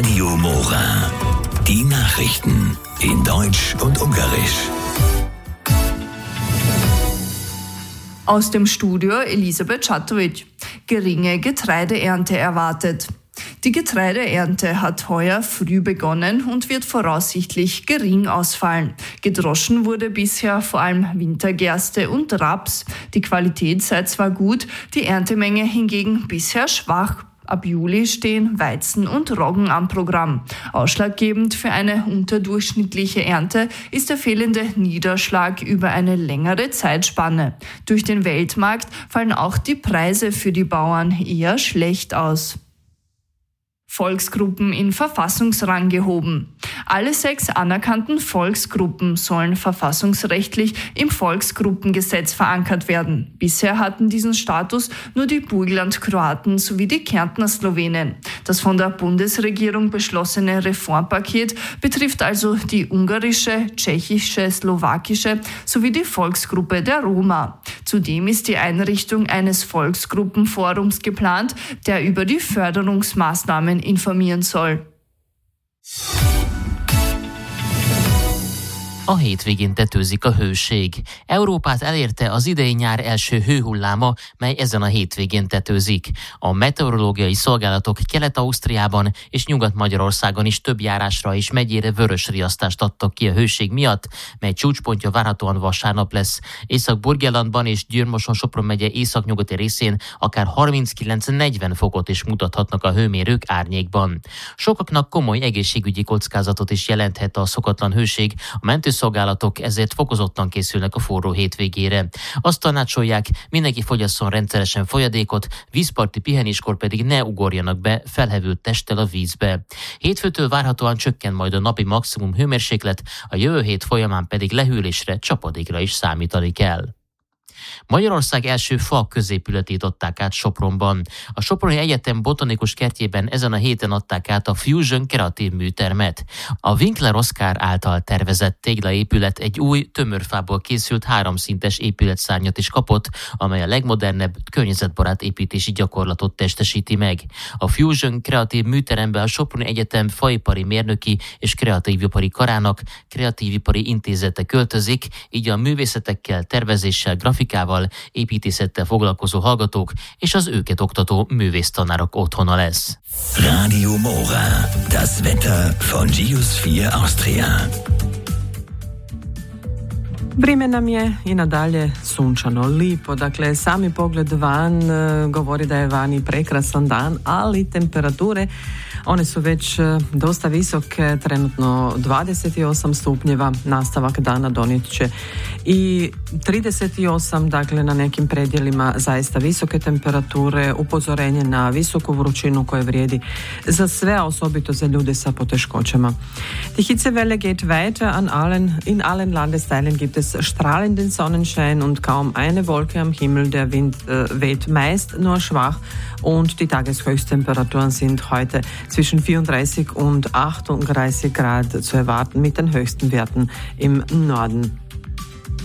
Radio Mora. Die Nachrichten in Deutsch und Ungarisch. Aus dem Studio Elisabeth Schatovic. Geringe Getreideernte erwartet. Die Getreideernte hat heuer früh begonnen und wird voraussichtlich gering ausfallen. Gedroschen wurde bisher vor allem Wintergerste und Raps. Die Qualität sei zwar gut, die Erntemenge hingegen bisher schwach. Ab Juli stehen Weizen und Roggen am Programm. Ausschlaggebend für eine unterdurchschnittliche Ernte ist der fehlende Niederschlag über eine längere Zeitspanne. Durch den Weltmarkt fallen auch die Preise für die Bauern eher schlecht aus. Volksgruppen in Verfassungsrang gehoben. Alle 6 anerkannten Volksgruppen sollen verfassungsrechtlich im Volksgruppengesetz verankert werden. Bisher hatten diesen Status nur die Burgenland-Kroaten sowie die Kärntner Slowenen. Das von der Bundesregierung beschlossene Reformpaket betrifft also die ungarische, tschechische, slowakische sowie die Volksgruppe der Roma. Zudem ist die Einrichtung eines Volksgruppenforums geplant, der über die Förderungsmaßnahmen informieren soll. A hétvégén tetőzik a hőség. Európát elérte az idei nyár első hőhulláma, mely ezen a hétvégén tetőzik. A meteorológiai szolgálatok Kelet-Ausztriában és Nyugat-Magyarországon is több járásra és megyére vörös riasztást adtak ki a hőség miatt, mely csúcspontja várhatóan vasárnap lesz. Észak-Burgenlandban és Győr-Moson-Sopron megye északnyugati részén akár 39-40 fokot is mutathatnak a hőmérők árnyékban. Sokaknak komoly egészségügyi kockázatot is jelenthet a szokatlan hőség, a mentőszolgálatok ezért fokozottan készülnek a forró hétvégére. Azt tanácsolják, mindenki fogyasszon rendszeresen folyadékot, vízparti pihenéskor pedig ne ugorjanak be felhevült testtel a vízbe. Hétfőtől várhatóan csökken majd a napi maximum hőmérséklet, a jövő hét folyamán pedig lehűlésre, csapadékra is számítani kell. Magyarország első fa középületét adták át Sopronban. A Soproni Egyetem botanikus kertjében ezen a héten adták át a Fusion kreatív műtermet. A Winkler Oskar által tervezett téglaépület egy új, tömörfából készült 3 szintes épületszárnyat is kapott, amely a legmodernebb, környezetbarát építési gyakorlatot testesíti meg. A Fusion kreatív műterembe a Soproni Egyetem faipari mérnöki és kreatívipari karának kreatívipari intézete költözik, így a művészetekkel, tervezéssel, grafikával, építészettel foglalkozó hallgatók és az őket oktató művésztanárok otthona lesz. Radio Mora, das Wetter von Geosphere Austria. Vreme nam je i nadalje sunčano, lipo, dakle sami pogled van govori da je vani prekrasan dan, ali temperature one su već dosta visoke, trenutno 28 stupnjeva, nastavak dana donijet će i 38, dakle na nekim predjelima zaista visoke temperature, upozorenje na visoku vrućinu koje vrijedi za sve, a osobito za ljude sa poteškoćama. Die Hitzewelle geht weiter, in allen Landesteilen gibt es strahlenden Sonnenschein und kaum eine Wolke am Himmel, der Wind weht meist nur schwach und die Tageshöchsttemperaturen sind heute zwischen 34 und 38 Grad zu erwarten mit den höchsten Werten im Norden.